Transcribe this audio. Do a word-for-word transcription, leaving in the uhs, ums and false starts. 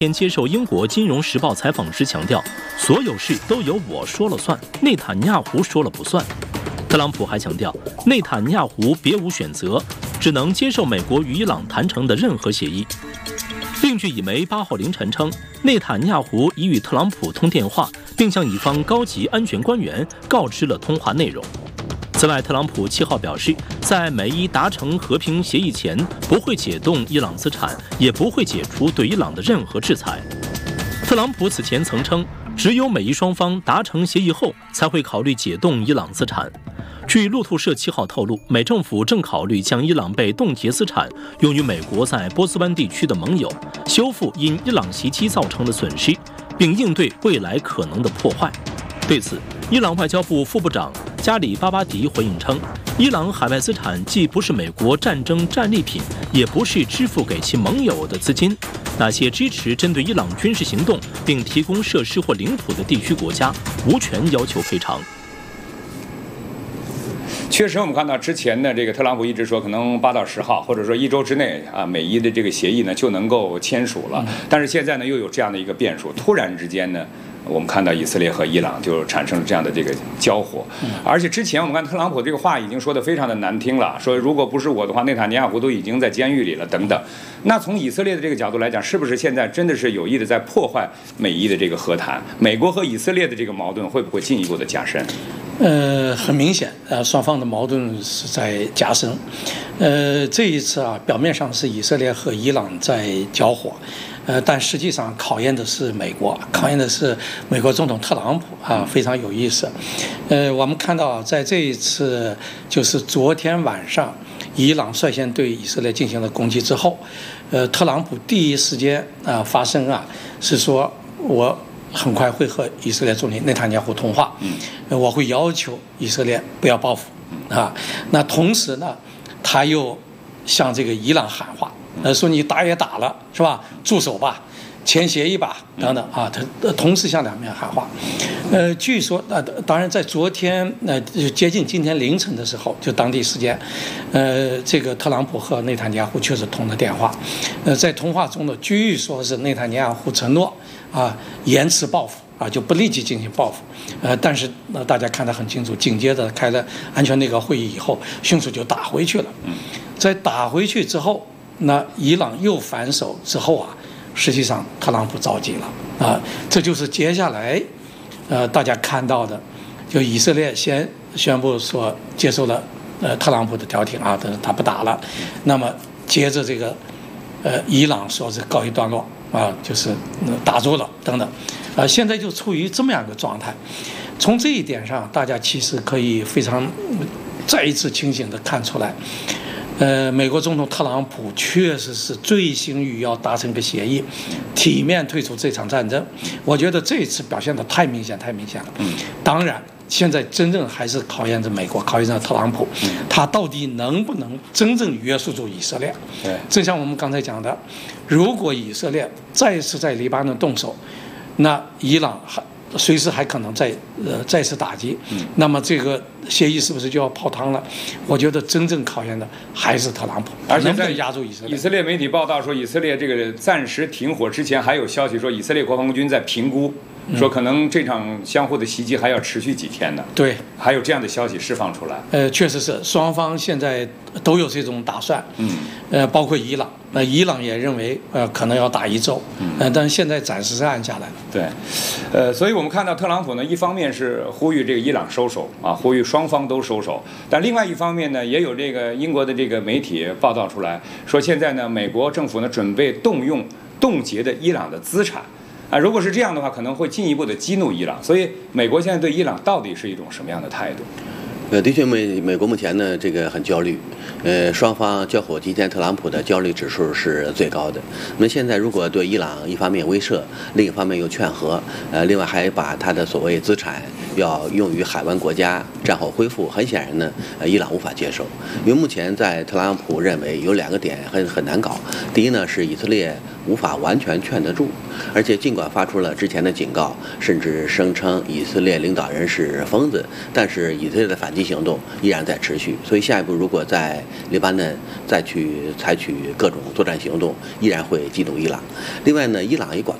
天接受英国《金融时报》采访时强调，所有事都由我说了算，内塔尼亚胡说了不算。特朗普还强调，内塔尼亚胡别无选择，只能接受美国与伊朗谈成的任何协议。另据以媒八号凌晨称，内塔尼亚胡已与特朗普通电话，并向乙方高级安全官员告知了通话内容。此外，特朗普七号表示，在美伊达成和平协议前，不会解冻伊朗资产，也不会解除对伊朗的任何制裁。特朗普此前曾称，只有美伊双方达成协议后，才会考虑解冻伊朗资产。据路透社七号透露，美政府正考虑将伊朗被冻结资产用于美国在波斯湾地区的盟友，修复因伊朗袭击造成的损失，并应对未来可能的破坏。对此，伊朗外交部副部长加里巴巴迪回应称，伊朗海外资产既不是美国战争战利品，也不是支付给其盟友的资金。那些支持针对伊朗军事行动并提供设施或领土的地区国家，无权要求赔偿。 确实，我们看到之前呢，这个特朗普一直说可能八到十号，或者说一周之内啊，美伊的这个协议呢就能够签署了。但是现在呢，又有这样的一个变数，突然之间呢，我们看到以色列和伊朗就产生了这样的这个交火。而且之前我们看特朗普这个话已经说得非常的难听了，说如果不是我的话，内塔尼亚胡都已经在监狱里了等等。那从以色列的这个角度来讲，是不是现在真的是有意的在破坏美伊的这个和谈？美国和以色列的这个矛盾会不会进一步的加深？ 呃，很明显，呃，双方的矛盾是在加深。呃，这一次啊，表面上是以色列和伊朗在交火，呃，但实际上考验的是美国，考验的是美国总统特朗普啊，非常有意思。呃，我们看到在这一次，就是昨天晚上，伊朗率先对以色列进行了攻击之后，呃，特朗普第一时间啊发声啊，是说我很快会和以色列总理内塔尼亚胡通话，我会要求以色列不要报复啊。那同时呢，他又向这个伊朗喊话，呃，说你打也打了是吧？住手吧，签协议吧，等等啊。他同时向两面喊话。呃，据说呃，当然在昨天呃接近今天凌晨的时候，就当地时间，呃，这个特朗普和内塔尼亚胡确实通了电话。呃，在通话中呢，据说是内塔尼亚胡承诺啊，延迟报复啊，就不立即进行报复。呃，但是呃，大家看得很清楚，紧接着开了安全内阁会议以后，迅速就打回去了。在打回去之后，那伊朗又反手之后啊，实际上特朗普着急了啊，这就是接下来呃大家看到的，就以色列先宣布说接受了呃特朗普的调停啊，他他不打了，那么接着这个呃伊朗说是告一段落。啊，就是打住了等等，啊，现在就处于这么样一个状态。从这一点上，大家其实可以非常再一次清醒地看出来，呃，美国总统特朗普确实是醉心于要达成一个协议，体面退出这场战争。我觉得这一次表现得太明显，太明显了。当然，现在真正还是考验着美国，考验着特朗普，他到底能不能真正约束住以色列？对，正像我们刚才讲的，如果以色列再次在黎巴嫩动手，那伊朗还随时还可能再呃再次打击，那么这个协议是不是就要泡汤了？我觉得真正考验的还是特朗普， 而且在压住以色列。 以色列媒体报道说，以色列这个暂时停火之前，还有消息说以色列国防军在评估。说可能这场相互的袭击还要持续几天呢？对，还有这样的消息释放出来。 呃，确实是双方现在都有这种打算。嗯，呃，包括伊朗，那、呃、伊朗也认为呃可能要打一周。嗯，呃、但是现在暂时是按下来了。 对，呃，所以我们看到特朗普呢，一方面是呼吁这个伊朗收手啊，呼吁双方都收手，但另外一方面呢，也有这个英国的这个媒体报道出来说，现在呢，美国政府呢准备动用冻结的伊朗的资产。啊，如果是这样的话，可能会进一步的激怒伊朗。所以，美国现在对伊朗到底是一种什么样的态度？ 呃，的确，美美国目前呢，这个很焦虑。呃，双方交火期间，特朗普的焦虑指数是最高的。那么现在，如果对伊朗一方面威慑，另一方面又劝和，呃，另外还把他的所谓资产要用于海湾国家战后恢复，很显然呢，呃，伊朗无法接受，因为目前在特朗普认为有两个点很很难搞。第一呢，是以色列无法完全劝得住，而且尽管发出了之前的警告，甚至声称以色列领导人是疯子，但是以色列的反击行动依然在持续。所以下一步如果在黎巴嫩再去采取各种作战行动，依然会激怒伊朗。另外呢，伊朗也管